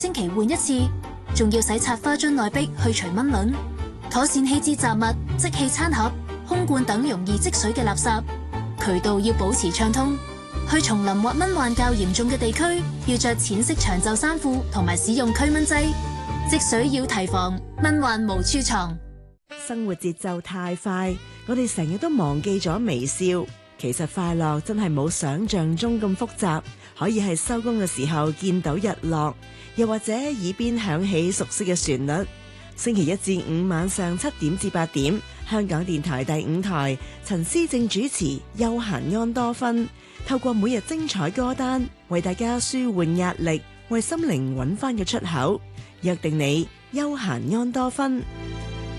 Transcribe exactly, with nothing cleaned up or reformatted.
星期換一次，仲要洗刷花樽內壁去除蚊卵，妥善棄置雜物、即棄餐盒、空罐等容易積水嘅垃圾，渠道要保持暢通。去叢林或蚊患較嚴重嘅地區，要着淺色長袖衫褲同埋使用驅蚊劑。積水要提防，蚊患無處藏。 生活節奏太快，我哋成日都忘記咗微笑。其實快樂真係冇想象中咁複雜，可以係收工嘅時候見到日落，又或者耳邊響起熟悉嘅旋律。星期一至五晚上七點至八點，香港電台第五台，陳思正主持《悠閒安多芬》，透過每日精彩歌單，為大家舒緩壓力，為心靈揾翻個出口。約定你悠閒安多芬。